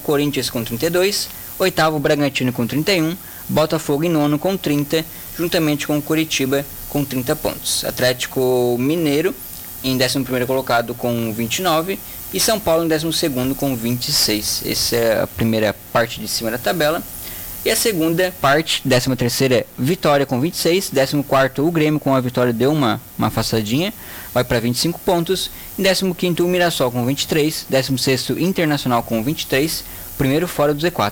Corinthians com 32, oitavo Bragantino com 31, Botafogo em nono com 30, juntamente com Curitiba com 30 pontos. Atlético Mineiro em 11º colocado com 29 e São Paulo em 12º com 26. Essa é a primeira parte de cima da tabela. E a segunda parte, 13ª, Vitória com 26, 14º o Grêmio com a vitória deu uma afastadinha, vai para 25 pontos, em 15º o Mirassol com 23, 16º Internacional com 23, primeiro fora do Z4.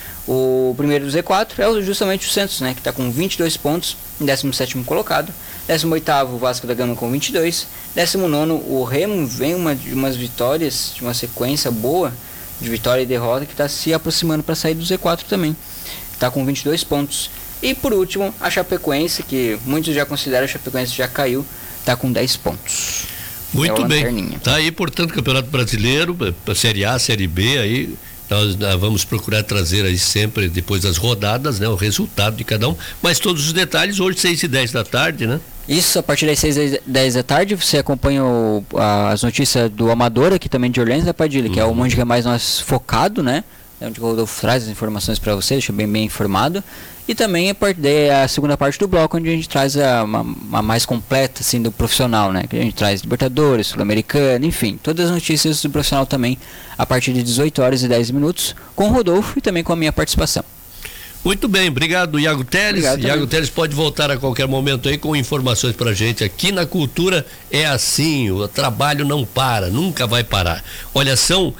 O primeiro do Z4 é justamente o Santos, né, que está com 22 pontos, em 17º colocado, 18º o Vasco da Gama com 22, 19º o Remo vem de umas vitórias, de uma sequência boa de vitória e derrota, que está se aproximando para sair do Z4 também. Está com 22 pontos. E por último, a Chapecoense, que muitos já consideram a Chapecoense já caiu, está com 10 pontos. Muito bem. Está aí, portanto, Campeonato Brasileiro, Série A, Série B, aí nós vamos procurar trazer aí sempre, depois das rodadas, né, o resultado de cada um. Mas todos os detalhes hoje, 6h10 da tarde, né? Isso, a partir das 6h10 da tarde, você acompanha as notícias do Amador, aqui também de Orleans, da Padilha, que é o onde que é mais nós focado, né? É onde o Rodolfo traz as informações para você, deixa bem informado. E também a segunda parte do bloco, onde a gente traz uma mais completa, assim, do profissional, né? Que a gente traz Libertadores, Sul-Americana, enfim, todas as notícias do profissional também, a partir de 18h10, com o Rodolfo e também com a minha participação. Muito bem, obrigado, Iago Teles. Iago Teles pode voltar a qualquer momento aí com informações pra gente. Aqui na Cultura é assim, o trabalho não para, nunca vai parar. Olha, são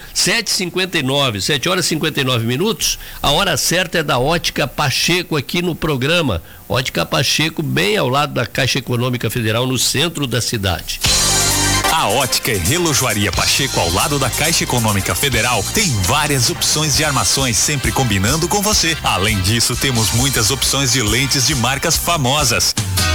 7h59, 7h59. A hora certa é da Ótica Pacheco aqui no programa. Ótica Pacheco, bem ao lado da Caixa Econômica Federal, no centro da cidade. A Ótica e Relojoaria Pacheco, ao lado da Caixa Econômica Federal, tem várias opções de armações, sempre combinando com você. Além disso, temos muitas opções de lentes de marcas famosas.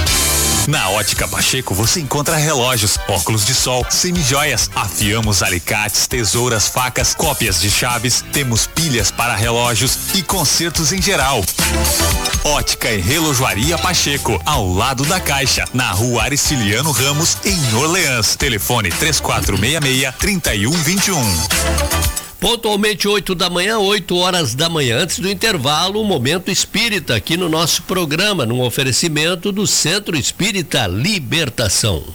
Na Ótica Pacheco você encontra relógios, óculos de sol, semijoias, afiamos alicates, tesouras, facas, cópias de chaves, temos pilhas para relógios e consertos em geral. Ótica e Relojoaria Pacheco, ao lado da Caixa, na Rua Aristiliano Ramos, em Orleans. Telefone 3466-3121. Pontualmente 8 da manhã, 8 horas da manhã, antes do intervalo, o Momento Espírita, aqui no nosso programa, num oferecimento do Centro Espírita Libertação.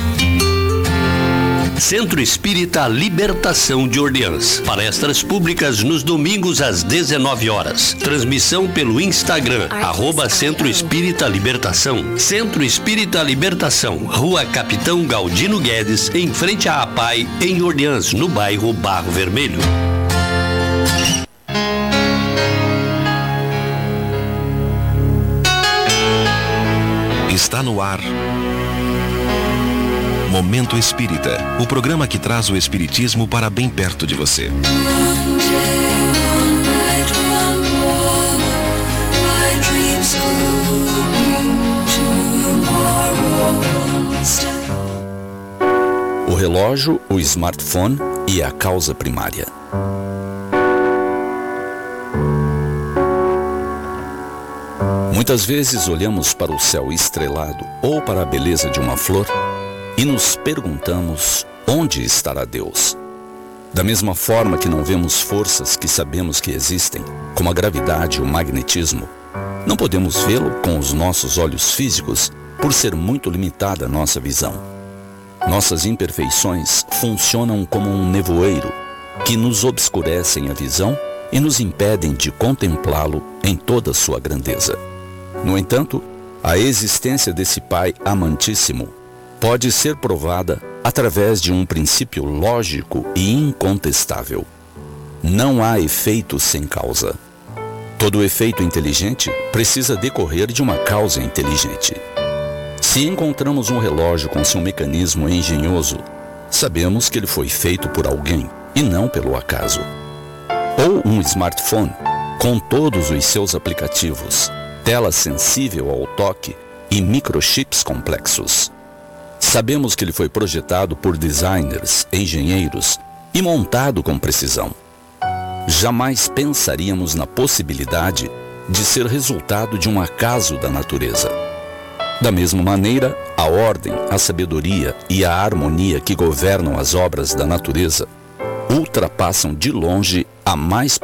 Centro Espírita Libertação de Orleans. Palestras públicas nos domingos às 19 horas. Transmissão pelo Instagram, @Centro Espírita Libertação. Centro Espírita Libertação, Rua Capitão Galdino Guedes, em frente à APAI, em Orleans, no bairro Barro Vermelho. Está no ar Momento Espírita, o programa que traz o espiritismo para bem perto de você. O relógio, o smartphone e a causa primária. Muitas vezes olhamos para o céu estrelado ou para a beleza de uma flor e nos perguntamos onde estará Deus. Da mesma forma que não vemos forças que sabemos que existem, como a gravidade e o magnetismo, não podemos vê-lo com os nossos olhos físicos por ser muito limitada a nossa visão. Nossas imperfeições funcionam como um nevoeiro que nos obscurecem a visão e nos impedem de contemplá-lo em toda a sua grandeza. No entanto, a existência desse Pai amantíssimo pode ser provada através de um princípio lógico e incontestável. Não há efeito sem causa. Todo efeito inteligente precisa decorrer de uma causa inteligente. Se encontramos um relógio com seu mecanismo engenhoso, sabemos que ele foi feito por alguém e não pelo acaso. Ou um smartphone, com todos os seus aplicativos, tela sensível ao toque e microchips complexos. Sabemos que ele foi projetado por designers, engenheiros e montado com precisão. Jamais pensaríamos na possibilidade de ser resultado de um acaso da natureza. Da mesma maneira, a ordem, a sabedoria e a harmonia que governam as obras da natureza ultrapassam de longe a mais